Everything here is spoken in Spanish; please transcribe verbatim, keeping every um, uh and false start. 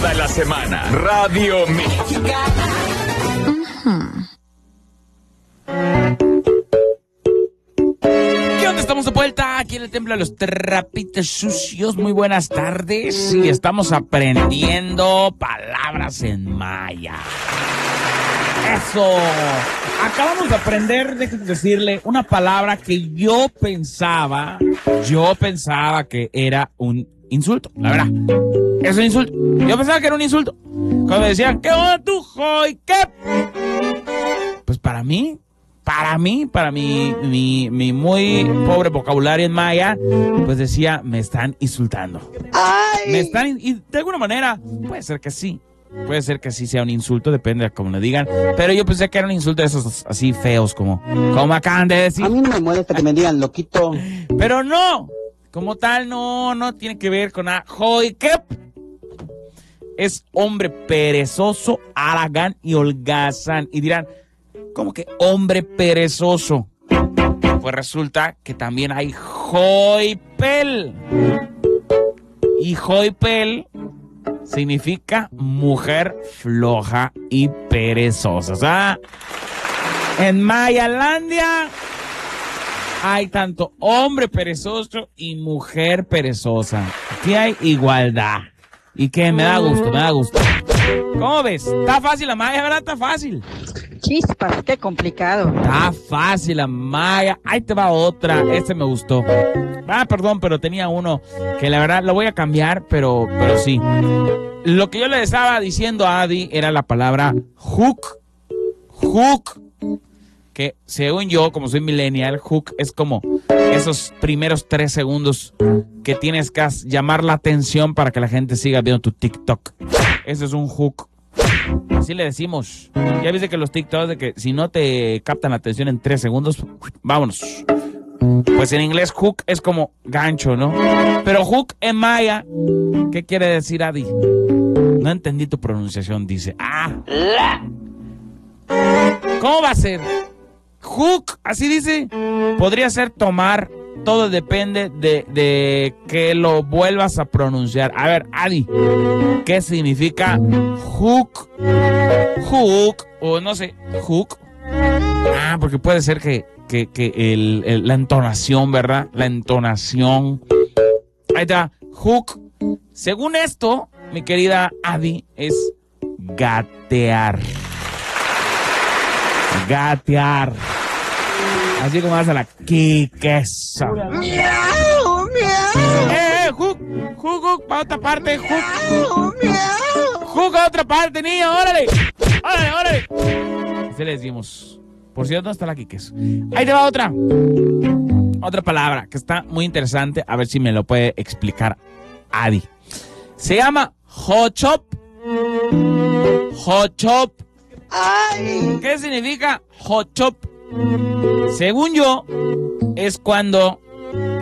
Toda la semana, Radio Mexicana. Uh-huh. ¿Qué onda? Estamos de vuelta aquí en el Templo de los Trapitos Sucios. Muy buenas tardes. Y estamos aprendiendo palabras en maya. Eso. Acabamos de aprender, déjenme decirle, una palabra que yo pensaba, yo pensaba que era un insulto, la verdad. Es un insulto. Yo pensaba que era un insulto. Cuando me decían, ¿qué onda tú, joy? ¿Qué? Pues para mí, para mí, para mi, mi, mi muy pobre vocabulario en maya, pues decía, me están insultando. ¡Ay! Me están, y de alguna manera, puede ser que sí. Puede ser que sí sea un insulto, depende de cómo le digan. Pero yo pensé que era un insulto de esos así feos, como, como acaban de decir. A mí no me molesta que me digan loquito. Pero no, como tal, no, no tiene que ver con a Joikep. Es hombre perezoso, haragán y holgazán. Y dirán, ¿cómo que hombre perezoso? Pues resulta que también hay Joipel. Y Joipel significa mujer floja y perezosa. O sea, en Mayalandia hay tanto hombre perezoso y mujer perezosa. Aquí hay igualdad. Y que me da gusto, me da gusto. ¿Cómo ves? Está fácil la maya, ¿verdad? Está fácil. Chispas, qué complicado. Está fácil la maya. Ahí te va otra. Este me gustó. Ah, perdón, pero tenía uno que la verdad lo voy a cambiar, pero, pero sí. Lo que yo le estaba diciendo a Adi era la palabra hook. Hook. Que según yo, como soy millennial, hook es como esos primeros tres segundos que tienes que llamar la atención para que la gente siga viendo tu TikTok. Eso es un hook. Así le decimos. Ya viste que los TikToks de que si no te captan la atención en tres segundos, vámonos. Pues en inglés hook es como gancho, ¿no? Pero hook en maya, ¿qué quiere decir, Adi? No entendí tu pronunciación, dice. Ah, la. ¿Cómo va a ser? Hook, así dice. Podría ser tomar. Todo depende de, de que lo vuelvas a pronunciar. A ver, Adi, ¿qué significa hook? Hook, o no sé, hook. Ah, porque puede ser que, que, que el, el, la entonación, ¿verdad? La entonación. Ahí está, hook. Según esto, mi querida Adi, es gatear. Gatear. Así como hace la quiquesa. ¡Miau, miau! ¡Eh, eh! ¡Hook! ¡Hook, hook! ¡Para otra parte! ¡Hook! ¡Miau, miau! ¡Hook a otra parte, niña! ¡Órale! ¡Órale, órale! Así le decimos. Por cierto, ¿dónde está la quiquesa? Ahí te va otra. Otra palabra que está muy interesante. A ver si me lo puede explicar Adi. Se llama hochop. Hochop. ¡Ay! ¿Qué significa hochop? Según yo, es cuando